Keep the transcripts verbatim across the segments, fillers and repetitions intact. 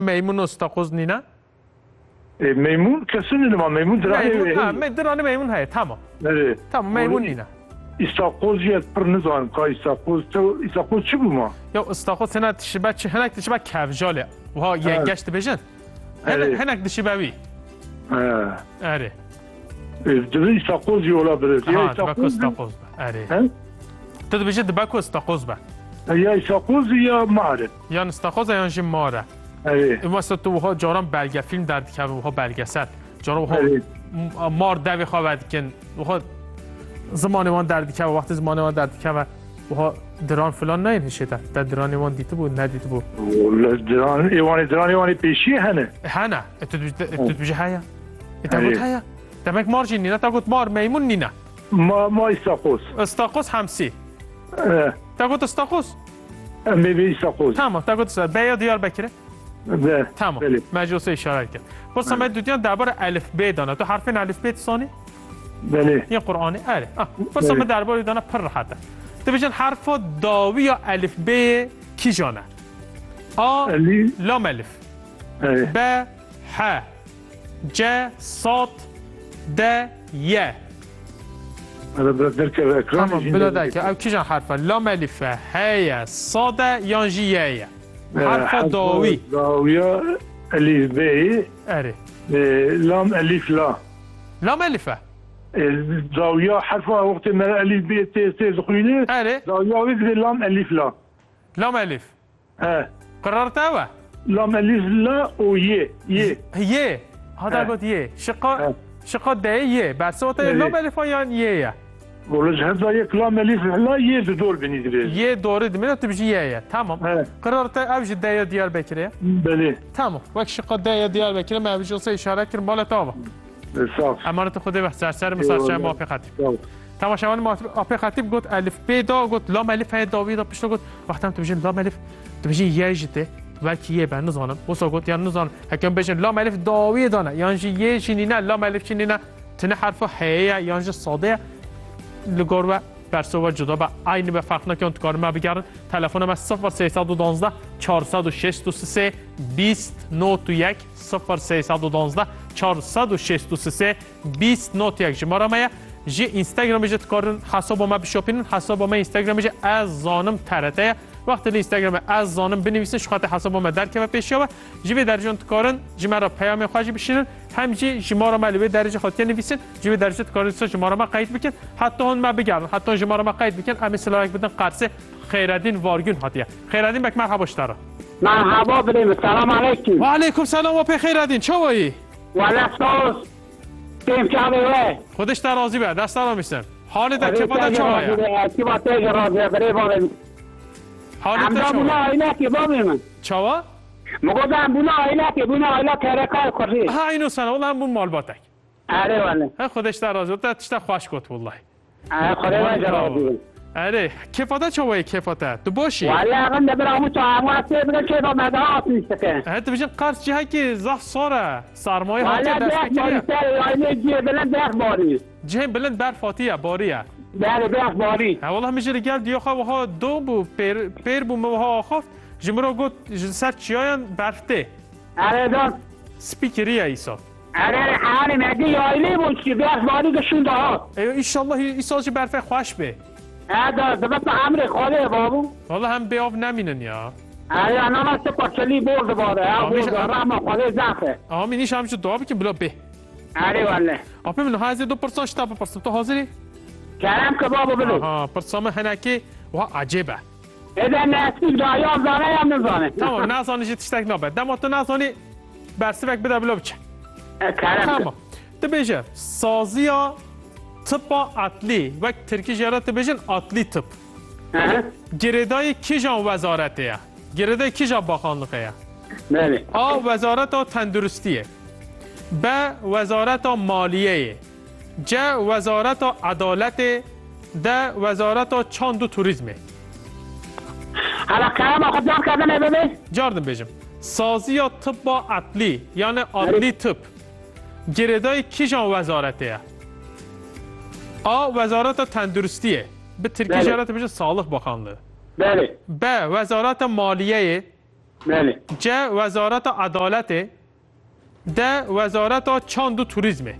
میمون استاقوز نینه؟ میمون کسی نیما میمون درانه درانه میمون هست تمام تمام میمون نینه استاقوز یه پر نزان که استاقوز تو استاقوز چی بود ما؟ یا استاقوز هنه تشبه چه هنک تشبه کفجاله وها یک گشت بجن هنک تشبه وی اره دبی استاقوز یولا برد ها دبکو استاقوز با اره تو بجد دبکو استاقوز با یا استاقوز یا ماره یا استاقوز یا جی ماره این واسه تو وها جارم بلگه فیلم درد که وها بلگه سر جارم وها مار دوی خواهد کن وها زمان وان درد که وقتی زمان وان درد که وها دران فلان نه نشده در دران وان دیده بود ندیده بود دران ایوانی دران ایوانی پیشی هنه هنه تو بجه هیا تا گفت هیا دمک مار جی نینه تا گفت مار میمون نینه ما ما استاقوز استاقوز همسی تا گفت استاقوز میبی استاقوز تمام تا گفت بیا دیار بکره ده تمام مجلس اشاره کرد بس ما دوتیان درباره الف ب دانه تو حرف الف ب ثانی بله یه قرآنی آره بس ما درباره دانه پر راحته تو بجن حرف داوی یا الف ب کی جانه آ لام الف ب ح ج صاد د ی هذا بدر كذا اكرام تمام بلا ذاك او كي جان حرف لام الف ه صاد يا جي ي حرف داوي داوية الف ب اري لام الف لا لام الف داوية حرف وقت ما الف ب ت ت زخيله اري داوية وقت لام الف لا لام الف اه قررتها لام الف لا و ي ي ي هذا قلت ي شقا شقا د ي بس وقت لام الف یا ي ولج هذا يك لام الف لا ي دور بنيدري ي دور دمنا تبجي ي تمام قررت ابج د ديار بكره بله تمام وقت شقا د ديار بكره ما بجي اشاره كر مال تابا صح امانت خدا بخسر سر مسلسل موافق خطیب تماشاوان موافق خطیب گفت الف ب دا گفت لام الف ه داوی دا پشت گفت وقتی هم تو بجین لام الف تو بجین ی جته بلکه یه بند نزانم وسا گفت یا نزانم حکم بجین لام الف داوی دانه یعنی یه چینی نه لام الف چینی نه تنه حرف ه یعنی ساده لگور و برسو و جدا با عین به فرق نکن تو کار ما بگردن تلفن ما صفر سیصد و دوازده چهارصد و شصت و سه بیست نود و یک صفر سیصد و دوازده چهارصد و شصت و سه بیست نود و یک شماره ما جی اینستاگرام جت کارن حساب ما بشوپین حساب ما اینستاگرام جه از زانم ترته وقتی اینستاگرام از زانم بنویسین شخات حساب ما در که پیش و جی به درجه کارن جی مرا پیام خواهی بشینن هم جی شماره ما به درجه خاطر نویسین جی به درجه کارن شماره ما قید بکن حتی اون ما بگردن حتی شماره ما قید بکن امی سلایک بدن قرص خیرالدین وارگون هاتیه خیرالدین بک مرحبا اشترا مرحبا بریم سلام علیکم و علیکم سلام و پی خیرالدین چوایی ولکتوس تیم چاوه خودش در راضی به دست دارم میسن حال در که بادا چوایی کی با تیج راضی بری بارم حال در چوایی بونا اینا کی بابیم چوا مگودم بونا اینا کی بونا اینا ترکای کردی ها اینو سنا والله بون مال باتک اره والله خودش در راضی بود تشتا خوش گفت والله اه خدا راضی اره کفاتا چوایی کفاتا تو باشی والله اگه نبرامو تو امواسی بگن که با مدارات نیست که هات بجن قرض جهه که زخ صاره سرمایه هاتی دست باری سر جه بلند دست باری جه بلند بر فاتیه باریه بله دست باری ها والله میشه رجال دیو خو ها دو بو پیر پیر بو مو ها خفت جمرو گفت سر چیان برفته اره داد سپیکری ایسا اره حالی مدی آیلی بود که دست باری گشون ها ایو ان شاء الله ایسا چه برفه خوش به هذا سبب امر خاله بابو والله هم بیاف نمینن یا اره انا ما سپارچلی برد باره ها برد رحمه خاله زخه آمینیش همچه دعا بکن بلا به اره والله آپه منو هزار دو پرسان شتا پرسان تو حاضری؟ کرم که بابا بلو آها پرسان هنکی و عجیبه اذا نسبی دایاب زانه هم نزانه تمام نزانه جی تشتک نابد دما تو نزانی برسیبک بده بلا بچه کرم تمام تو بیشه سازی یا طب اطلی وقت ترکی جرات بیشن اطلی طب گردای کی جان وزارتیه گردای کی جان باخانلقیه بله آ وزارت تندرستیه ب وزارت مالیه ج وزارت عدالت د وزارت چاند و توریسمه حالا کرم خود جان کردن ببین جاردن بیشم سازی یا طب اطلی یعنی اطلی طب گردای کی جان وزارتیه آ وزارت تندرستیه به ترکی جرات بشه سالخ باخانlığı بله ب وزارت مالیه بله ج وزارت عدالت، د وزارت چاند و توریسم.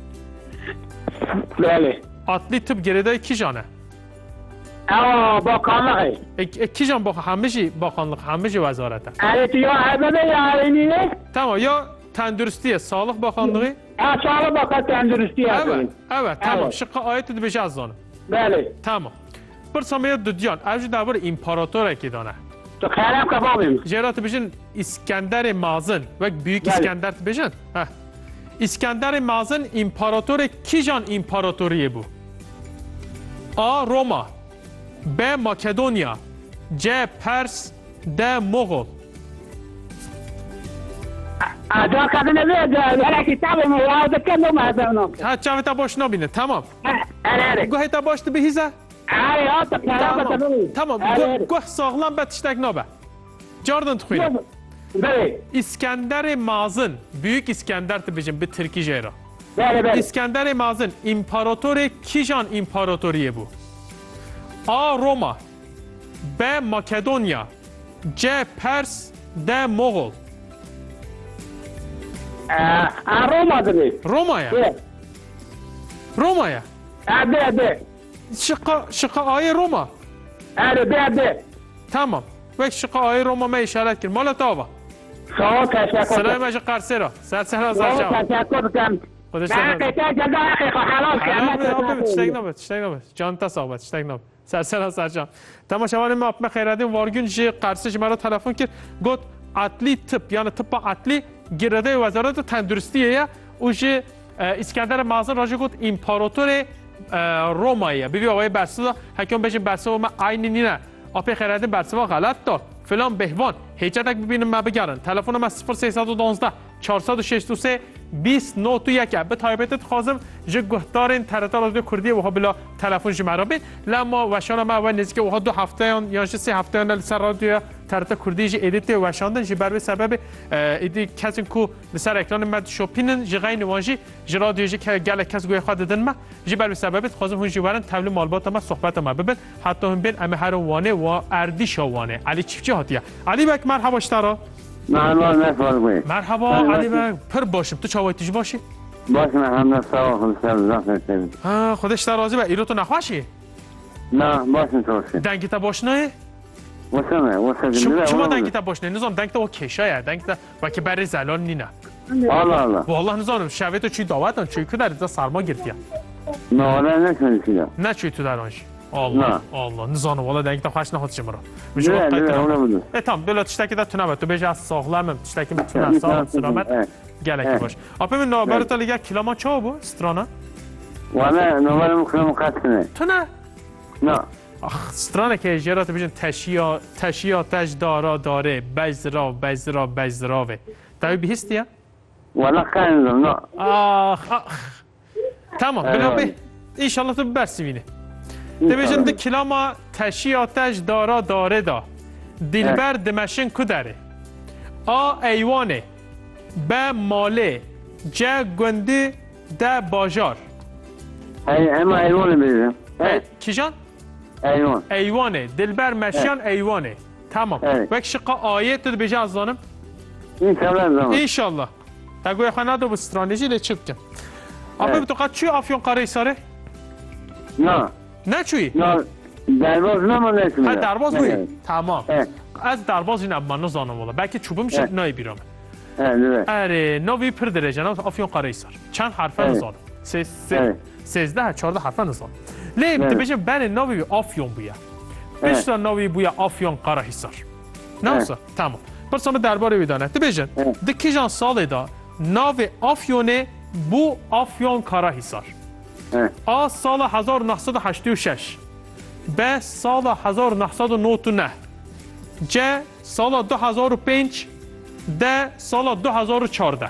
بله اتلی تب گریدای کی جانه؟ آه با کامله کی جان با همه با خانلق همه وزارت. البته یا عدالت یا اینیه تمام یا تندرستی سالق با خانلقی؟ آه سال با کار تندرستی هست. evet evet tamam şıkkı ayeti de beşe az zanım. بله Tamam. Bir samaya düdyan evci de bir imparator ekidane. تو خیرم کبابیم Cerat bejin İskender Mazın ve Büyük Yani. İskender bejin. Heh. İskender Mazın imparatoru Kijan imparatoriye bu. A. Roma, B. Makedonya, C. Pers, D. Moğol. اجا کدن بید ولی کتاب مواد کنم مردم Ha çavita boşuna bine tamam. اره Goheta başta bir hize. اره یا تو خیرم Tamam. کبابیم Tamam. اره Goh sağlam bet iştek nabe. Jordan tıkıyla. بله İskender Mazın, Büyük İskender tıbıcın bir Türkiye jera. بله بله İskender Mazın imparatoru Kijan imparatoriye bu. A. Roma, B. Makedonya, C. Pers, D. Moğol. روما داری Roma'ya. بله Roma'ya. بله بله Şıkka, şıkka ayı Roma. اره بله بله Tamam. Ve şıkka ayı Roma'ma işaret kir. Mala tava. شما تشکر Selam mecı karsera. Ser ser شما ser. تشکر کنم خودش نه قطعه جدا حقیقا حلال Abi کردن tiştek nabet, tiştek nabet. Canta sabit, tiştek nabet. Ser ser ser can. Tamaşavan ma apme khayradin vargün ji qarsish mara telefon kir. Got atli tıp yani tıbba atli girede vazarat tenduristiye ya u ji İskender Mazın rajı got imparator Roma'ya. Bibi avay bersa hakim bejin bersa ma aynı nine. Apme khayradin bersa galat da. فلان بهوان هیچتک ببینم ما بگردن تلفن ما صفر سیصد و دوازده چهارصد و شصت و سه بیست نه تو یک به تایبت خازم ج گهدارین ترتا رادیو کردی و ها بلا تلفن جمع بین لما وشان ما و نزدیک و ها دو هفته یا سه هفته سر رادیو ترتا کردی ج ادیت وشاندن ج بر سبب ایدی کسی کو سر اکران مد شوپینن ج غین وانجی ج رادیو ج که گله کس گوی خود دادن ما ج بر سبب خازم هون جوارن تبلیغ مالبات ما صحبت ما ببین حتی هم بین امه هر وانه و اردی شوانه علی چیفچی هاتیه علی بک مرحبا اشترا مرحبا نفرمایید. مرحبا علی بک پر باشیم تو چاوایتیش باشی باشم همه سوا خود سر ها خودش ترازی و ایرو تو نخواشی نه باشم توسی دنگی تا باشنه واسمه واسه شما شما دنگی تا باشنه نظام دنگی تا و کشایه دنگی تا و که برای زلال نینه الله الله والله نظام شوی تو چی دعوتن چی که در اینجا سرما گرفتیه نه ولی نکنید نه چی تو در آنش الله نه. الله نظام والله دنگی تا خوش نخواد شما را نه نه اون بود اه تام بلا تشتکی دا تو نبود تو بجا از ساغلمم تشتکی میتونه سلامت سلامت گلکی باش آپه من نوبر تا لیگه کلاما چا بو استرانا ولی نوبر مخلوم قطنه تو نه نه آخ استرانه که جرات بجن تشیا تشیا تش دارا داره بجزرا بجزرا بجزراوه تاوی بهستیه ولی خیلی نه آخ آخ تمام بلا به انشالله تو برسیمینه دبیجن ده کلاما تشیا تش دارا داره دا دلبر دمشن کدره آ ایوانه ب ماله ج گنده ده باجار ای اما ایوان بیدیم کی جان؟ ایوان ایوانه دلبر مشیان ایوانه تمام و یک شقا آیه تو بیجه از دانم این کبر زمان انشالله تگوی خانه دو بسترانیجی لی چک کن آبه بتو قد چوی آفیون قاره ساره؟ نه نه چوی؟ نه درباز نمانده شمیده ها درباز بوی؟ تمام از درباز این اب من نزانم والا بلکه چوبه میشه نای بیرامه اره نوی پر درجه نو آفیون قاره سار چند حرفه نزانم سه سه سیزده چهارده حرفه نزانم لی بتو بین نوی آفیون بویه بیشتر نوی بویه آفیون قاره سار نوسا تمام برسامه درباره بیدانه دی بیجن دی کی جان ساله دا ناو آفیونه بو آفیون کارا حسار آ سال هزار و نهصد و هشتاد و شش ب سال هزار و نهصد و نود و نه ج سال دو هزار و پنج د سال دو هزار و چهارده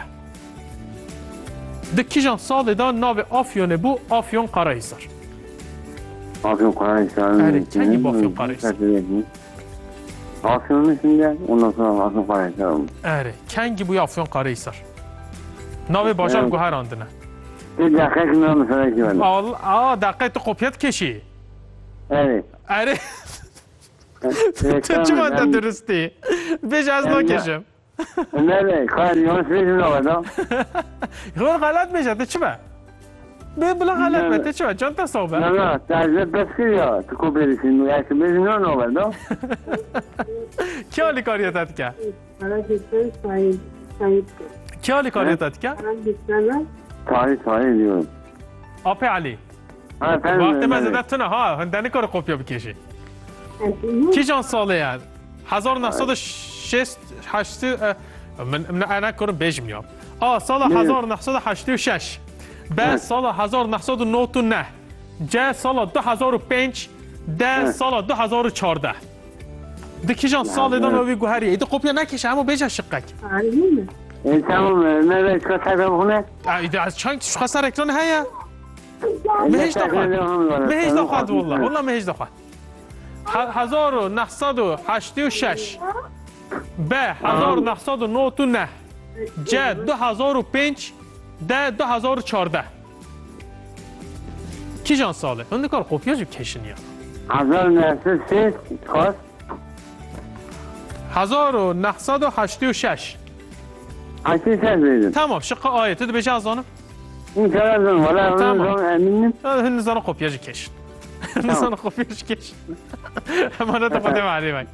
دی کی جان ساله دا ناو آفیونه بو آفیون کارا حسار آفیون قرار حسار اره کنگی با آفیون کارا حسار آفیون میشونده اونو sonra آفیون قرار حسار اره کنگی بوی آفیون کارا حسار ناو باشار گوهر آندنه این دقیق نام مثلا کی ولی آه دقیق تو قپیت کشی اره اره تو چه مانده درستی؟ بیش از نکشم نه نه خواهد یانش بیشم نوادا خود غلط میشه تو چه با؟ به بلا غلط به تو چه با؟ جان تا صحبه نه نه تجربه بس که یا تو کو بریسیم یکی بیشم نوادا کی حالی کاریتت که؟ کی حالی کاریتت که؟ تاری تاری دیون آپی علی وقت مزدت تو نه ها هندنی کار قوپیا بکشی کی جان ساله یاد؟ هزار و نهصد و شصت هشت من من انا کنم بیش میام. آ سال هزار و نهصد و هشتاد و شش. ب سال هزار و نهصد و نود و نه. ج سال دو هزار و پنج. د سال دو هزار و چهارده. دکی جان سال دو نوی گوهری. ایده قپیا نکشه اما بیش شقک. این تمام نه اشکال تکرار خونه. ایده از چند خسر اکران هیا؟ مهیش دخواد. مهیش دخواد والله. والله مهیش دخواد. هزار و نهصد و هشتاد و شش. ب هزار و نهصد و نود و نه. ج دو هزار و پنج. د دو هزار و چهارده. کی جان ساله؟ اون کار قپیا جو کشنیا. هزار و نهصد و شش خواست. هزار و نهصد و هشتاد و شش. هشتاد و شش بیدیم. تمام شق آیه تو بیش از آنم. این کار از اون ولی تمام. امینیم. هن نزار قپیا جو کشن. نزار قپیا جو کشن. همانه تو خودم علی بک.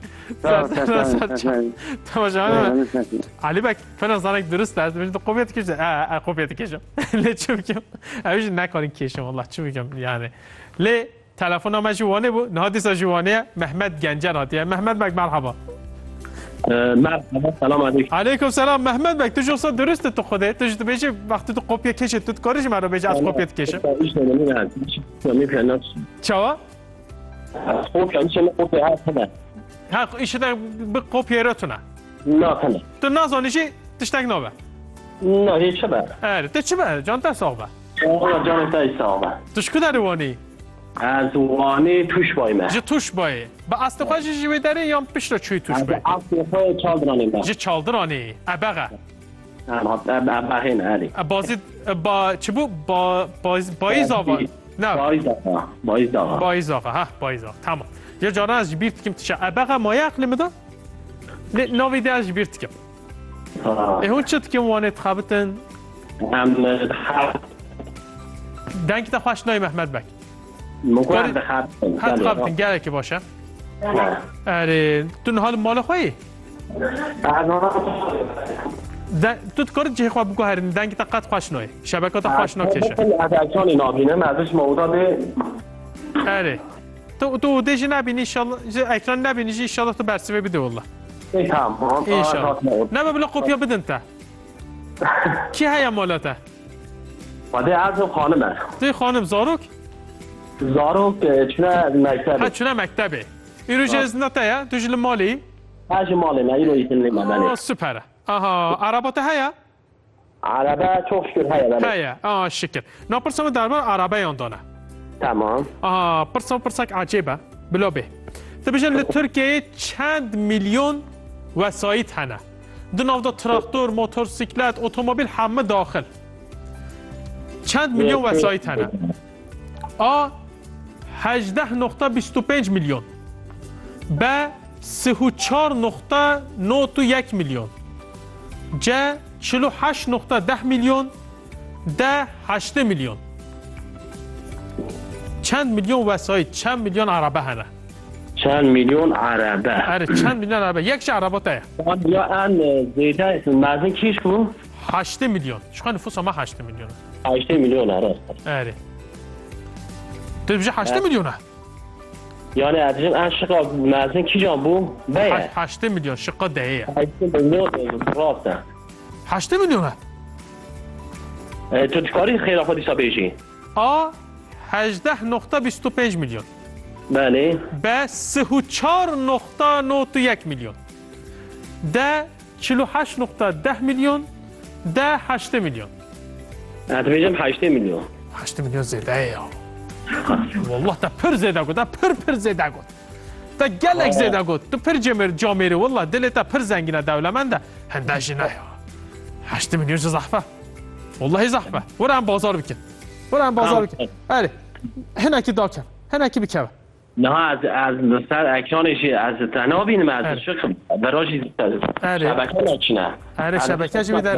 تماشا علی بک فعلا زنگ درست است. میشه تو قپیا کشن. آ قپیا کشم. لی چی میگم؟ اویش نکارین کشم والله چی میگم یعنی. لی تلفن ما جوانه بود. نهادی جوانه محمد گنجر هاتیه. محمد بک مرحبا. مرحبا سلام علیکم. علیکم سلام محمد بک تو جوسا درست تو خوده تو تو بیچه وقتی تو قپیا کشه تو کارش مرا بیچه از قپیا کشه چوا قپیا میشه قپیا هست نه ها ایش تا به قپیا راتونه نه کنه تو نازانیشی تشتگ نوبه نه هیچ بر اره تو چه بر جان تا صاحبه جان تا صاحبه توش کدر وانی از وانی توش بایم ج توش بای با اصل خواهش جوی داره یا پیش رو چوی توش بای اصل خواهی چالدرانی با ج چالدرانی ابغه ابغه نه علی بازی با چه بو با باز بایز آوا نه بایز آقا بایز آقا بایز آقا ها بایز آقا تمام یا جانا از بیرت کم تشه ابغه مایه اقلی مدا نوی ده از بیرت کم اون چت کم وانت خابتن هم دنگ تا خوش نای محمد بک مقرد خط حد خابتن گره که باشه اره تو حال مال خویی تو کار جه خواب بگو هرین دنگ تا قد خوش نای شبکات خوش نکشه از اکران نابینه ازش موضوع اره تو تو دیجی نبینی انشالله اکران نبینی انشالله تو برسیبه بده والله تمام انشالله نه ببلا قپیا بدن تا کی هیا مالاته وده از خانمه توی خانم زاروک زاروک چونه مکتبه ها چونه مکتبه ایرو جزنه تا یا تو جل مالی هاج مالی نه ایرو ایتن لیمه آه سپره آها عربات هیا عربه çok şükür هیا بله هیا آه شکر ناپرسم دربار عربه یاندانه تمام آها پرسم پرسک عجیبه بلا به تو بجن لترکیه چند میلیون وسایت هنه دو نوع تراکتور موتورسیکلت اتومبیل همه داخل چند میلیون وسایت هنه آ هجده نقطه بیست و پنج میلیون ب سی و چهار نقطه نود و یک میلیون ج چهل و هشت نقطه ده میلیون د هشت میلیون چند میلیون وسایت چند میلیون عربه هنه چند میلیون عربه آره چند میلیون عربه یک چه عربه تایه یا ان زیده است مازن کیش کو هشت میلیون شو نفوس ما هشت میلیون هشت میلیون آره آره تو بجه هشت میلیونه یعنی ادریم ان شقا مازن کی جان بو بیا هشت میلیون شقا دهیه هشت میلیون راسته هشت میلیونه تو چکاری خیلی خودی سابیجی آ هجده نقطه بیست و پنج میلیون بله ب سی و چهار نقطه نود و یک میلیون د چهل و هشت نقطه ده میلیون د هشت میلیون ادریم هشت میلیون هشت میلیون زیده یا والله تا پر زیده گود تا پر پر زیده گود تا گلک زیده گود تو پر جمر جامره والله دلت پر زنگینه دولمنده هندشی نه یا هشت میلیون چه زحفه والله زحفه برو هم بازار بکن برو هم بازار بکن آره هنکی دا کن هنکی بکن نه از از سر اکرانش از تنها بینیم از اره. شق براش اره. شبکه نچینه آره شبکه‌اش می‌داره